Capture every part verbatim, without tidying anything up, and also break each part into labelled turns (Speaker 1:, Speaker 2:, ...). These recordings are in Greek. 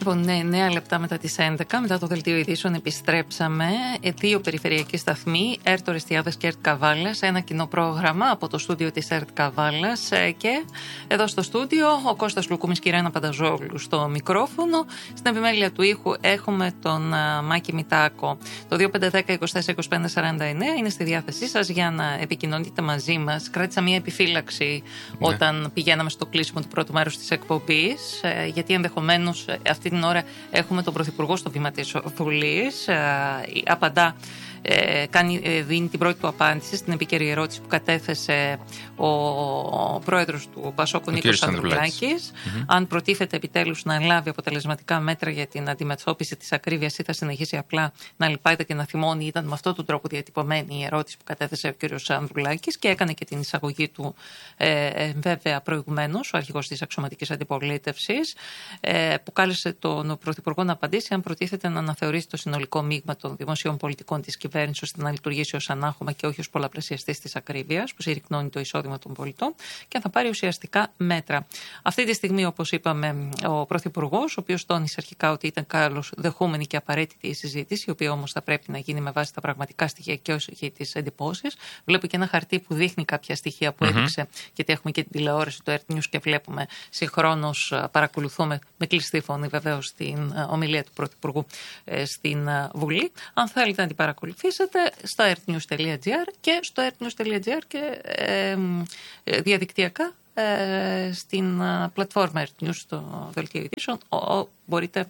Speaker 1: Λοιπόν, ναι, νέα λεπτά μετά τις έντεκα, μετά το δελτίο ειδήσεων, επιστρέψαμε. Δύο περιφερειακοί σταθμοί, ΕΡΤ Ορεστιάδας και ΕΡΤ Καβάλας, ένα κοινό πρόγραμμα από το στούντιο της ΕΡΤ Καβάλας. Και εδώ στο στούντιο ο Κώστας Λουκούμης και η Ρένα Πανταζόγλου στο μικρόφωνο. Στην επιμέλεια του ήχου έχουμε τον Μάκη Μητάκο. Το δύο πέντε ένα μηδέν είκοσι τέσσερα είκοσι πέντε σαράντα εννέα είναι στη διάθεσή σας για να επικοινωνείτε μαζί μας. Κράτησα μια επιφύλαξη ναι. όταν πηγαίναμε στο κλείσιμο του πρώτου μέρους της εκπομπής, γιατί ενδεχομένως αυτή την ώρα έχουμε τον Πρωθυπουργό στο βήμα της Βουλής. Απαντά, ε, κάνει, ε, δίνει την πρώτη του απάντηση στην επίκαιρη ερώτηση που κατέθεσε ο, ο πρόεδρος του Πασόκ, Νίκος Ανδρουλάκης. Mm-hmm. Αν προτίθεται επιτέλους να λάβει αποτελεσματικά μέτρα για την αντιμετώπιση της ακρίβειας ή θα συνεχίσει απλά να λυπάται και να θυμώνει. Ήταν με αυτόν τον τρόπο διατυπωμένη η ερώτηση που κατέθεσε ο κ. Ανδρουλάκης και έκανε και την εισαγωγή του ε, ε, βέβαια προηγουμένως, ο αρχηγός της αξιωματικής αντιπολίτευσης, ε, που κάλεσε τον Πρωθυπουργό να απαντήσει αν προτίθεται να αναθεωρήσει το συνολικό μείγμα των δημοσίων πολιτικών της κυβέρνησης ώστε να λειτουργήσει ως ανάχωμα και όχι ως πολλαπλασιαστής της ακρίβειας που συρρυκνώνει το εισόδημα των πολιτών και θα πάρει ουσιαστικά μέτρα. Αυτή τη στιγμή, όπως είπαμε, ο Πρωθυπουργός, ο οποίος τόνισε αρχικά ότι ήταν καλώς δεχόμενη και απαραίτητη η συζήτηση, η οποία όμως θα πρέπει να γίνει με βάση τα πραγματικά στοιχεία και όχι τις εντυπώσεις. Βλέπω και ένα χαρτί που δείχνει κάποια στοιχεία που mm-hmm. έδειξε, γιατί έχουμε και την τηλεόραση του ΕΡΤ News και βλέπουμε συγχρόνως, παρακολουθούμε με κλειστή φωνή βεβαίως την ομιλία του Πρωθυπουργού στην Βουλή. Αν θέλετε να την παρακολουθήσετε, στο ertnews τελεία gr και στο ertnews τελεία gr και ε, ε, διαδικτυακά ε, στην πλατφόρμα ERT News, στο δελτίο ειδήσεων, μπορείτε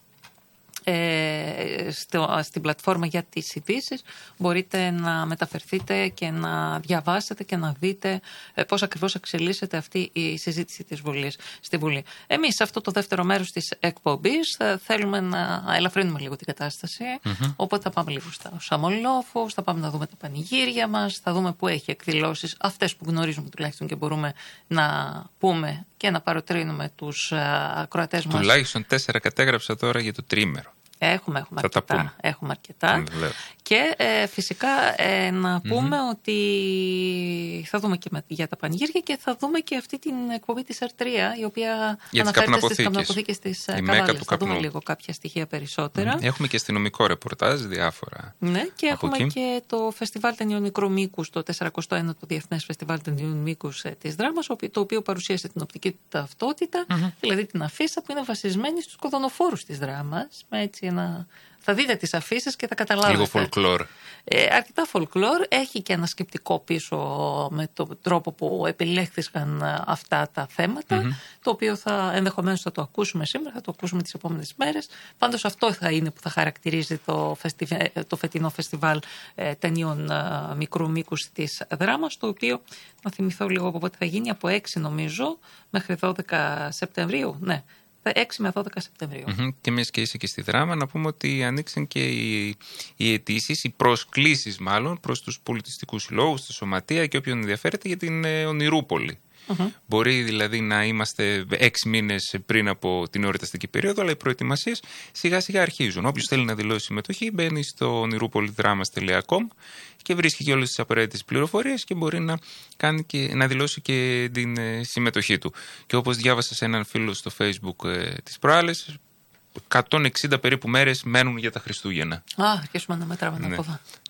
Speaker 1: Ε, στο, στην πλατφόρμα για τις ειδήσεις μπορείτε να μεταφερθείτε και να διαβάσετε και να δείτε ε, πώς ακριβώς εξελίσσεται αυτή η συζήτηση της Βουλής στη Βουλή. Εμείς σε αυτό το δεύτερο μέρος της εκπομπής θα θέλουμε να ελαφρύνουμε λίγο την κατάσταση, mm-hmm. οπότε θα πάμε λίγο στα Σαμολόφους, θα πάμε να δούμε τα πανηγύρια μας, θα δούμε που έχει εκδηλώσεις, αυτές που γνωρίζουμε τουλάχιστον και μπορούμε να πούμε και να παροτρύνουμε τους ακροατές μας.
Speaker 2: Τουλάχιστον τέσσερα κατέγραψα τώρα για το τρίμερο.
Speaker 1: Έχουμε, έχουμε αρκετά. Έχουμε αρκετά. Mm, και ε, φυσικά ε, να πούμε mm-hmm. ότι θα δούμε και με, για τα πανηγύρια και θα δούμε και αυτή την εκπομπή της ΕΡΤ τρία, η οποία
Speaker 2: για
Speaker 1: αναφέρεται στις καπνοποθήκες της Καβάλας. Θα δούμε λίγο κάποια στοιχεία περισσότερα.
Speaker 2: Mm. Έχουμε και αστυνομικό ρεπορτάζ, διάφορα.
Speaker 1: Ναι, και έχουμε
Speaker 2: εκεί.
Speaker 1: Και το Φεστιβάλ Ταινιών Μικρού Μήκους, το σαρανταοστό ένατο Διεθνές Φεστιβάλ Ταινιών Μήκους της Δράμας, το οποίο παρουσίασε την οπτική ταυτότητα, mm-hmm. δηλαδή την αφίσα που είναι βασισμένη στους κοδωνοφόρους της Δράμας, με έτσι ένα... Θα δείτε τις αφίσεις και θα καταλάβετε.
Speaker 2: Λίγο folklore.
Speaker 1: Ε, αρκετά folklore. Έχει και ένα σκεπτικό πίσω με τον τρόπο που επιλέχθηκαν αυτά τα θέματα, mm-hmm. το οποίο θα, ενδεχομένως θα το ακούσουμε σήμερα, θα το ακούσουμε τις επόμενες μέρες. Πάντως αυτό θα είναι που θα χαρακτηρίζει το, φεστιβε, το φετινό φεστιβάλ ε, ταινιών ε, μικρού μήκους της Δράμας, το οποίο, να θυμηθώ λίγο από πότε θα γίνει, από έξι νομίζω μέχρι δώδεκα Σεπτεμβρίου. Ναι. έξι με δώδεκα Σεπτεμβρίου.
Speaker 2: Mm-hmm. Και μιας και είσαι και στη Δράμα, να πούμε ότι ανοίξαν και οι, οι αιτήσεις, οι προσκλήσεις μάλλον προς τους πολιτιστικούς συλλόγους, τη Σωματεία και όποιον ενδιαφέρεται για την ε, Ονειρούπολη. Mm-hmm. Μπορεί δηλαδή να είμαστε έξι μήνες πριν από την εορταστική περίοδο, αλλά οι προετοιμασίες σιγά σιγά αρχίζουν. Όποιος θέλει να δηλώσει συμμετοχή μπαίνει στο oniropolidramas τελεία com και βρίσκει και όλες τις απαραίτητες πληροφορίες και μπορεί να, κάνει και, να δηλώσει και την ε, συμμετοχή του. Και όπως διάβασα σε έναν φίλο στο Facebook ε, τις προάλλες, εκατόν εξήντα περίπου μέρες μένουν για τα Χριστούγεννα.
Speaker 1: Α, αρχίσουμε να μετράμε
Speaker 2: ναι.
Speaker 1: από εδώ.